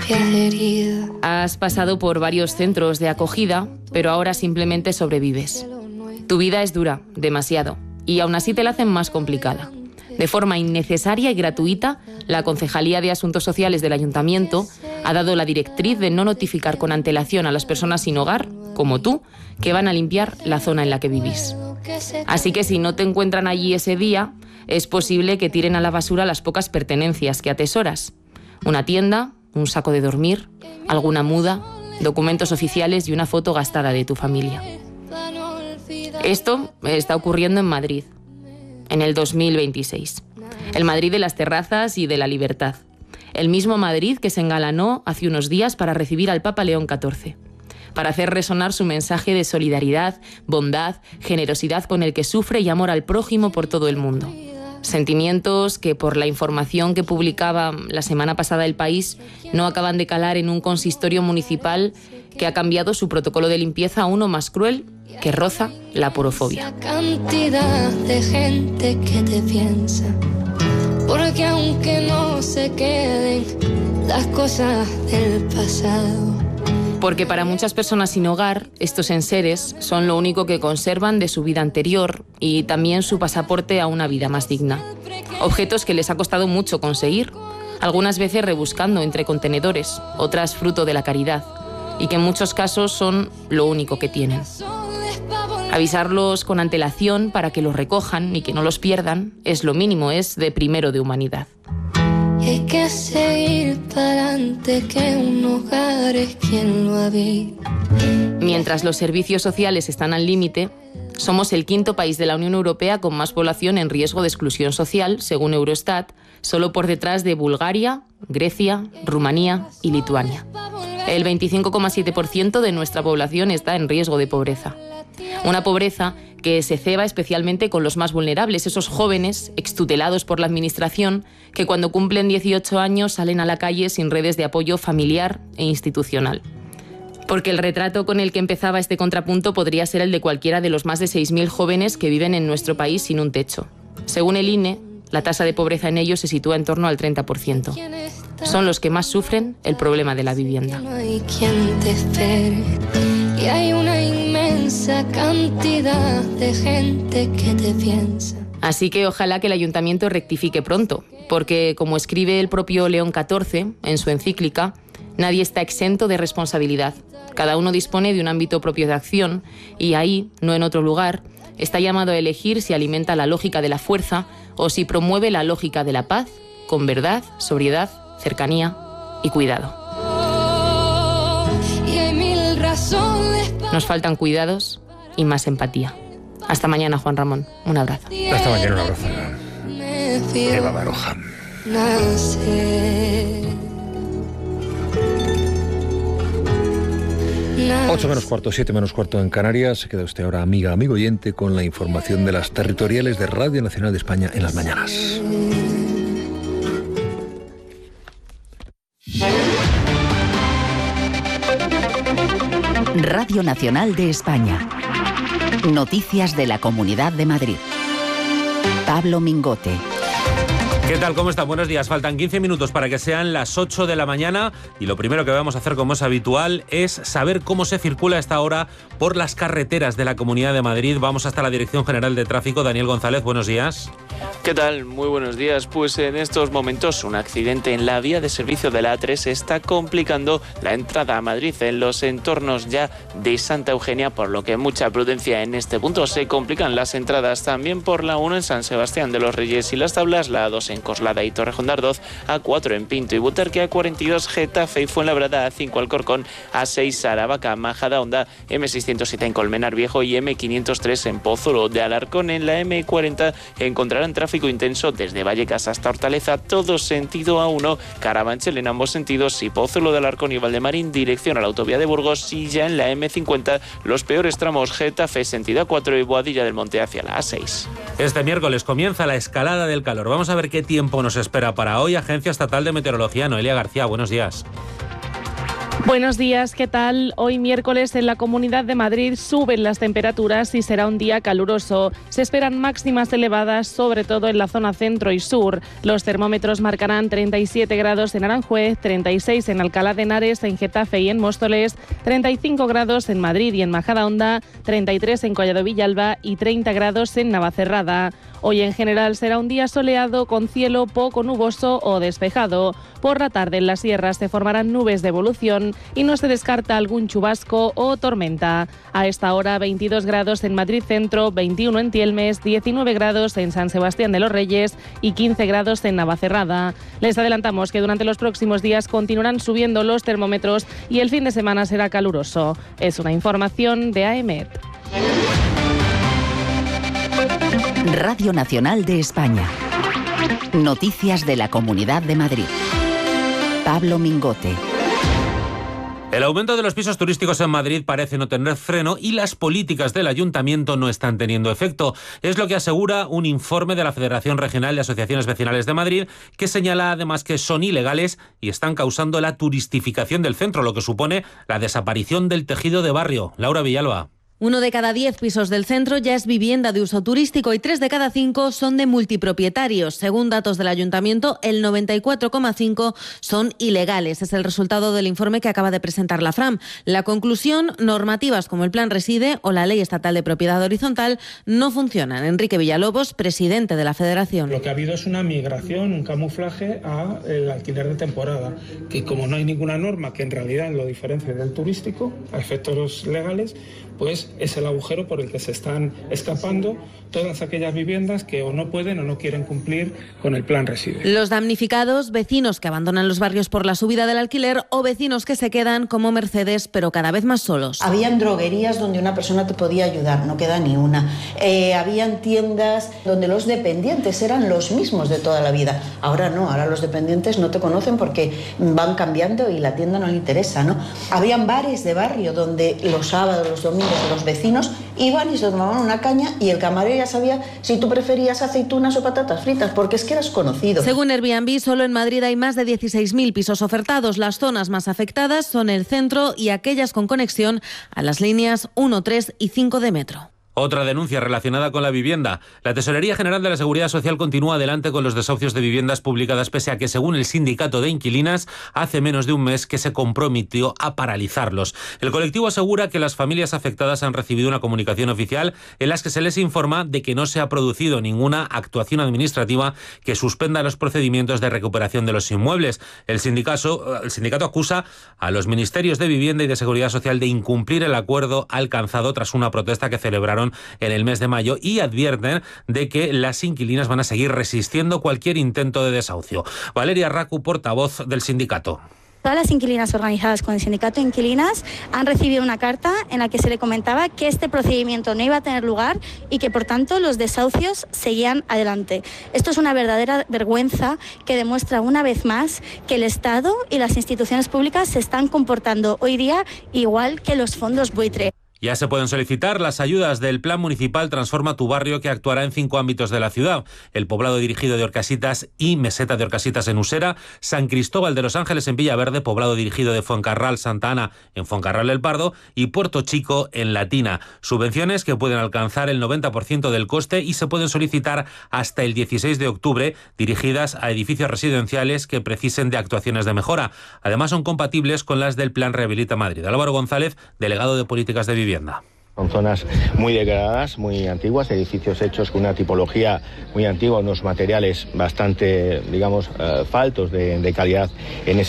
Has pasado por varios centros de acogida, pero ahora simplemente sobrevives. Tu vida es dura, demasiado, y aún así te la hacen más complicada. De forma innecesaria y gratuita, la Concejalía de Asuntos Sociales del Ayuntamiento ha dado la directriz de no notificar con antelación a las personas sin hogar, como tú, que van a limpiar la zona en la que vivís. Así que si no te encuentran allí ese día, es posible que tiren a la basura las pocas pertenencias que atesoras. Una tienda, un saco de dormir, alguna muda, documentos oficiales y una foto gastada de tu familia. Esto está ocurriendo en Madrid, en el 2026. El Madrid de las terrazas y de la libertad. El mismo Madrid que se engalanó hace unos días para recibir al Papa León XIV. Para hacer resonar su mensaje de solidaridad, bondad, generosidad con el que sufre y amor al prójimo por todo el mundo. Sentimientos que, por la información que publicaba la semana pasada El País, no acaban de calar en un consistorio municipal que ha cambiado su protocolo de limpieza a uno más cruel que roza la porofobia. Cantidad de gente que te piensa, porque aunque no se queden las cosas del pasado. Porque para muchas personas sin hogar, estos enseres son lo único que conservan de su vida anterior y también su pasaporte a una vida más digna. Objetos que les ha costado mucho conseguir, algunas veces rebuscando entre contenedores, otras fruto de la caridad, y que en muchos casos son lo único que tienen. Avisarlos con antelación para que los recojan y que no los pierdan es lo mínimo, es de primero de humanidad. Y hay que seguir para adelante, que un hogar es quien lo habita. Mientras los servicios sociales están al límite, somos el quinto país de la Unión Europea con más población en riesgo de exclusión social, según Eurostat, solo por detrás de Bulgaria, Grecia, Rumanía y Lituania. El 25,7% de nuestra población está en riesgo de pobreza. Una pobreza que se ceba especialmente con los más vulnerables, esos jóvenes extutelados por la administración que cuando cumplen 18 años salen a la calle sin redes de apoyo familiar e institucional. Porque el retrato con el que empezaba este contrapunto podría ser el de cualquiera de los más de 6.000 jóvenes que viven en nuestro país sin un techo. Según el INE, la tasa de pobreza en ellos se sitúa en torno al 30%. Son los que más sufren el problema de la vivienda. No hay quien te espere. Y hay una inmensa cantidad de gente que te piensa. Así que ojalá que el ayuntamiento rectifique pronto, porque como escribe el propio León XIV en su encíclica, nadie está exento de responsabilidad. Cada uno dispone de un ámbito propio de acción y ahí, no en otro lugar, está llamado a elegir si alimenta la lógica de la fuerza o si promueve la lógica de la paz, con verdad, sobriedad, cercanía y cuidado. Nos faltan cuidados y más empatía. Hasta mañana, Juan Ramón. Un abrazo. Hasta mañana, un abrazo. Eva Baroja. 8 menos cuarto, 7 menos cuarto en Canarias. Se queda usted ahora, amiga, amigo oyente, con la información de las territoriales de Radio Nacional de España en las mañanas. Radio Nacional de España. Noticias de la Comunidad de Madrid. Pablo Mingote. ¿Qué tal? ¿Cómo están? Buenos días. Faltan 15 minutos para que sean las 8 de la mañana y lo primero que vamos a hacer, como es habitual, es saber cómo se circula a esta hora por las carreteras de la Comunidad de Madrid. Vamos hasta la Dirección General de Tráfico. Daniel González, buenos días. ¿Qué tal? Muy buenos días. Pues en estos momentos un accidente en la vía de servicio de la A3 está complicando la entrada a Madrid en los entornos ya de Santa Eugenia, por lo que mucha prudencia en este punto. Se complican las entradas también por la 1 en San Sebastián de los Reyes y Las Tablas, la A2 en Coslada y Torrejón de Ardoz, A4 en Pinto y Butarque, A42 Getafe y Fuenlabrada, A5 Alcorcón, A6 Aravaca, Majadahonda, M607 en Colmenar Viejo y M503 en Pozuelo de Alarcón. En la M40 encontrarán tráfico intenso desde Vallecas hasta Hortaleza, todo sentido A1, Carabanchel en ambos sentidos y Pozuelo de Alarcón y Valdemarín dirección a la autovía de Burgos, y ya en la M50 los peores tramos Getafe sentido A4 y Boadilla del Monte hacia la A6. Este miércoles comienza la escalada del calor. Vamos a ver qué tiempo nos espera para hoy. Agencia Estatal de Meteorología, Noelia García, buenos días. Buenos días, ¿qué tal? Hoy miércoles en la Comunidad de Madrid suben las temperaturas y será un día caluroso. Se esperan máximas elevadas, sobre todo en la zona centro y sur. Los termómetros marcarán 37 grados en Aranjuez, 36 en Alcalá de Henares, en Getafe y en Móstoles, 35 grados en Madrid y en Majadahonda, 33 en Collado Villalba y 30 grados en Navacerrada. Hoy en general será un día soleado con cielo poco nuboso o despejado. Por la tarde en las sierras se formarán nubes de evolución y no se descarta algún chubasco o tormenta. A esta hora 22 grados en Madrid Centro, 21 en Tielmes, 19 grados en San Sebastián de los Reyes y 15 grados en Navacerrada. Les adelantamos que durante los próximos días continuarán subiendo los termómetros y el fin de semana será caluroso. Es una información de AEMET. Radio Nacional de España. Noticias de la Comunidad de Madrid. Pablo Mingote. El aumento de los pisos turísticos en Madrid parece no tener freno y las políticas del ayuntamiento no están teniendo efecto. Es lo que asegura un informe de la Federación Regional de Asociaciones Vecinales de Madrid, que señala además que son ilegales y están causando la turistificación del centro, lo que supone la desaparición del tejido de barrio. Laura Villalba. 1 de cada 10 pisos del centro ya es vivienda de uso turístico y 3 de cada 5 son de multipropietarios. Según datos del ayuntamiento, el 94,5% son ilegales. Es el resultado del informe que acaba de presentar la FRAM. La conclusión, normativas como el Plan Reside o la Ley Estatal de Propiedad Horizontal no funcionan. Enrique Villalobos, presidente de la Federación. Lo que ha habido es una migración, un camuflaje al alquiler de temporada, que como no hay ninguna norma que en realidad lo diferencie del turístico, a efectos legales, pues es el agujero por el que se están escapando todas aquellas viviendas que o no pueden o no quieren cumplir con el Plan Reside. Los damnificados, vecinos que abandonan los barrios por la subida del alquiler o vecinos que se quedan como Mercedes, pero cada vez más solos. Habían droguerías donde una persona te podía ayudar, no queda ni una. Habían tiendas donde los dependientes eran los mismos de toda la vida. Ahora no, ahora los dependientes no te conocen porque van cambiando y la tienda no le interesa, ¿no? Habían bares de barrio donde los sábados, los domingos, los vecinos iban y se tomaban una caña y el camarero ya sabía si tú preferías aceitunas o patatas fritas, porque es que eras conocido. Según Airbnb, solo en Madrid hay más de 16.000 pisos ofertados. Las zonas más afectadas son el centro y aquellas con conexión a las líneas 1, 3 y 5 de metro. Otra denuncia relacionada con la vivienda. La Tesorería General de la Seguridad Social continúa adelante con los desahucios de viviendas publicadas, pese a que, según el sindicato de inquilinas, hace menos de un mes que se comprometió a paralizarlos. El colectivo asegura que las familias afectadas han recibido una comunicación oficial en la que se les informa de que no se ha producido ninguna actuación administrativa que suspenda los procedimientos de recuperación de los inmuebles. El sindicato acusa a los ministerios de Vivienda y de Seguridad Social de incumplir el acuerdo alcanzado tras una protesta que celebraron en el mes de mayo, y advierten de que las inquilinas van a seguir resistiendo cualquier intento de desahucio. Valeria Racu, portavoz del sindicato. Todas las inquilinas organizadas con el sindicato de inquilinas han recibido una carta en la que se le comentaba que este procedimiento no iba a tener lugar y que, por tanto, los desahucios seguían adelante. Esto es una verdadera vergüenza que demuestra una vez más que el Estado y las instituciones públicas se están comportando hoy día igual que los fondos buitre. Ya se pueden solicitar las ayudas del Plan Municipal Transforma tu Barrio, que actuará en 5 ámbitos de la ciudad: el poblado dirigido de Orcasitas y Meseta de Orcasitas en Usera, San Cristóbal de los Ángeles en Villaverde, poblado dirigido de Fuencarral Santa Ana en Fuencarral el Pardo y Puerto Chico en Latina. Subvenciones que pueden alcanzar el 90% del coste y se pueden solicitar hasta el 16 de octubre, dirigidas a edificios residenciales que precisen de actuaciones de mejora. Además, son compatibles con las del Plan Rehabilita Madrid. Álvaro González, delegado de Políticas de Vivienda. Son zonas muy degradadas, muy antiguas, edificios hechos con una tipología muy antigua, unos materiales bastante, faltos de calidad en ese